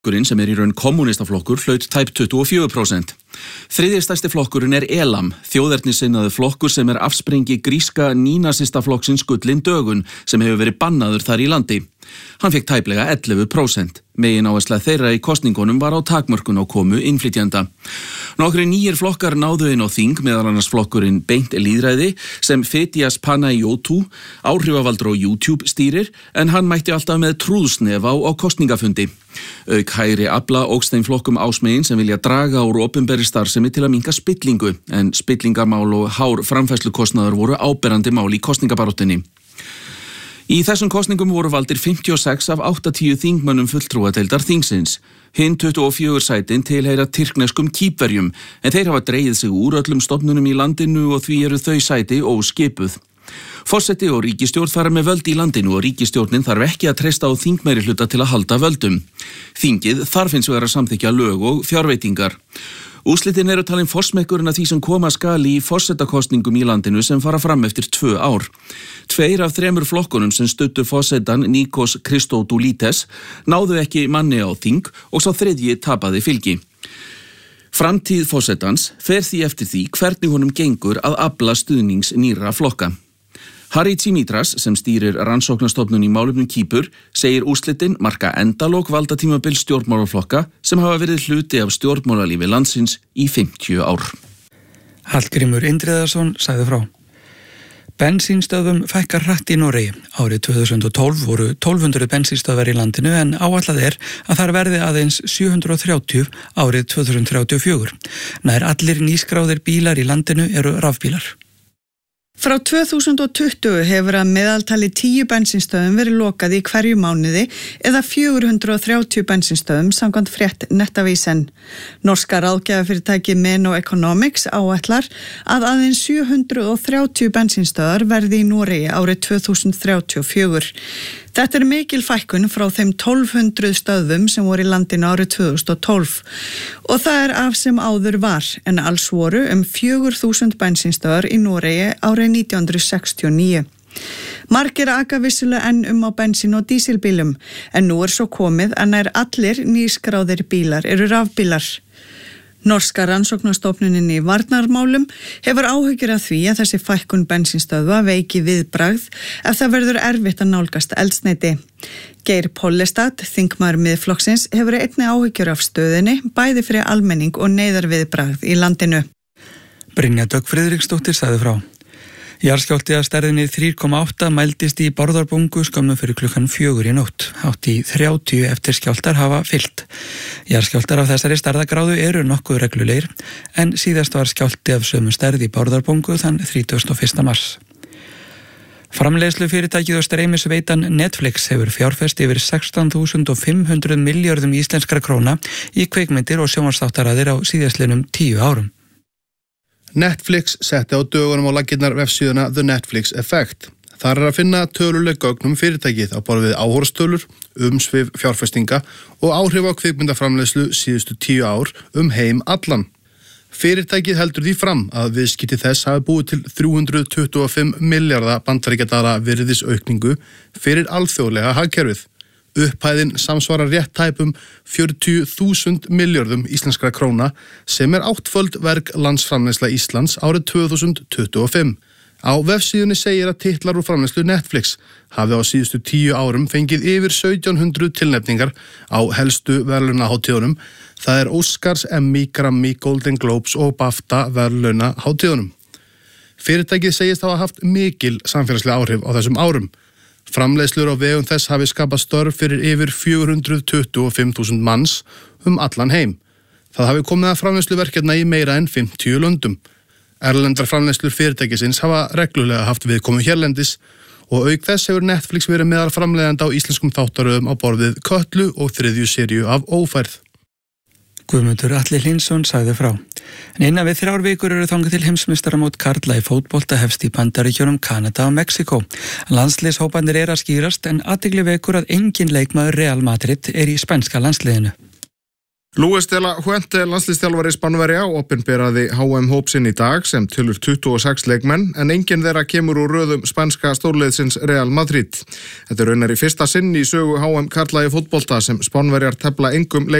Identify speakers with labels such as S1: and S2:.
S1: Flokkurinn sem í raun kommunistaflokkur hlaut tæp 24%. Þriðji stærsti flokkurinn Elam, þjóðernissinnaður flokkur sem afsprengi gríska nínasistaflokksins Gullin dögun sem hefur verið bannaður þar í landi. Hann fekk tæplega 11%. Megináhersla þeirra í kosningunum var á takmörkun á komu innflytjenda. Nokkrir nýjir flokkar náðu inn á þing, meðal annars flokkurinn Beint lýðræði sem Fetias Panayiotou, áhrifavaldur á YouTube stýrir, en hann mætti alltaf með trúðsnefa á kosningafundi. Auk hægri afla óx þeim flokkum ásmegin sem vilja draga úr opinberri starfsemi til að minnka spillingu, en spillingamál og hár framfærslukostnaður voru áberandi mál í kosningabaráttunni. Í þessum kosningum voru valdir 56 af 80 þingmönnum fulltrúadeildar þingsins. Hinn 24 sætin tilheyra tyrkneskum Kýpverjum, en þeir hafa dregið sig úr öllum stofnunum í landinu og því eru þau sæti óskipuð. Forseti og ríkisstjórn fara með völd í landinu og ríkisstjórnin þarf ekki að treysta á þingmeirihluta til að halda völdum. Þingið þarf hins vegar að samþykkja lög og fjárveitingar. Úrslitin eru talin forsmekkurinn að því sem koma skal í forsetakosningum í landinu sem fara fram eftir 2 ár. 2 af 3 flokkunum sem studdu forsetan Nikos Christodoulides náðu ekki manni á þing og sá þriðji tapaði fylgi. Framtíð forsetans fer því eftir því hvernig honum gengur að afla stuðnings nýrra flokka. Harry Tsimitras, sem stýrir rannsóknarstofnun í málefnum Kýpur, segir úrslitin marka endalok valdatímabil stjórnmálaflokka sem hafa verið hluti af stjórnmálalífi landsins í 50 ár.
S2: Hallgrímur Indriðarsson sagði frá. Bensínstöðvum fækkar hratt í Noregi. Árið 2012 voru 1200 bensínstöðvar í landinu en áætlað að þar verði aðeins 730 árið 2034. Nær allir nýskráðir bílar í landinu eru rafbílar.
S3: Frá 2020 hefur að meðaltali 10 bensínstöðum verið lokað í hverju mánuði eða 430 bensínstöðum samkvæmt frétt Nettavisen. Norska ráðgjafafyrirtæki Menno Economics áætlar að aðeins 730 bensínstöðar verði í Noregi árið 2034. Þetta mikil fækkun frá þeim 1200 stöðvum sem voru í landinu árið 2012 og það af sem áður var en alls voru 4000 bensínstöðar í Noregi árið 1969. Margir aka vissulega enn á bensín- og dísilbílum en nú svo komið að nær allir nýskráðir bílar eru rafbílar. Norska rannsóknarstofnunin í varnarmálum hefur áhyggjur af því að þessi fækkun bensínstöðva veiki viðbragð ef það verður erfitt að nálgast eldsneyti. Geir Pollestad, þingmaður Miðflokksins, hefur einnig áhyggjur af stöðinni, bæði fyrir almenning og neyðarviðbragð í landinu.
S2: Brynja Dögg Friðriksdóttir sagði frá. Jarðskjálfti að stærðinni 3,8 mældist í Bárðarbungu skömmu fyrir klukkan 4 í nótt. Hátt í 30 eftirskjálftar hafa fylgt. Jarðskjálftar af þessari stærðagráðu eru nokkuð reglulegir, en síðast var skjálfti af sömu stærð í Bárðarbungu þann 31. mars. Framleiðslufyrirtækið og streymisveitan Netflix hefur fjárfest yfir 16.500 milljörðum íslenskra króna í kvikmyndir og sjónvarpsþáttaraðir á síðastliðnum 10 árum.
S4: Netflix setti á dögunum á laggirnar vefsíðuna The Netflix Effect. Þar að finna töluleg gögn fyrirtækið á borð við áhorfstölur, umsvif fjárfestinga og áhrif á kvikmyndaframleiðslu síðustu 10 ár heim allan. Fyrirtækið heldur því fram að viðskipti þess hafi búið til 325 milljarða bandaríkjadala virðisaukningu fyrir alþjóðlega hagkerfið. Upphæðin samsvarar rétt tæpum 40.000 milljörðum íslenskra króna sem 8-föld verg landsframleiðsla Íslands árið 2025. Á vefsíðunni segir að titlar úr framleiðslu Netflix hafi á síðustu 10 árum fengið yfir 1700 tilnefningar á helstu verðlaunahátíðunum. Það Oscars, Emmy, Grammy, Golden Globes og BAFTA verðlaunahátíðunum. Fyrirtækið segist hafa haft mikil samfélagslega áhrif á þessum árum. Framleiðslur á vegum þess hafi skapað störf fyrir yfir 425.000 manns allan heim. Það hafi komið að framleiðsluverkefna í meira en 50 löndum. Erlendar framleiðslur fyrirtækisins hafa reglulega haft viðkomu hérlendis og auk þess hefur Netflix verið meðal framleiðanda á íslenskum þáttaröðum á borð við Kötlu og 3. seríu af Ófærð.
S2: Guðmundur Atli Hlynsson sagði frá. En innan við 3 vikur eru þangað til heimsmeistaramót karla í fótbolta hefst í Bandaríkjunum, Kanada og Mexíkó. Landsliðshóparnir að skýrast en athygli vekur að engin leikmaður Real Madrid í spænska landsliðinu.
S5: Luis de la Fuente, landsliðsþjálfari Spánverja, opinberaði HM-hóp sinn í dag sem tölur 26 leikmenn en enginn þeirra kemur úr röðum spænska stórliðsins Real Madrid. Þetta raunar í fyrsta sinn í sögu HM karla í fótbolta sem Spánverjar tefla engum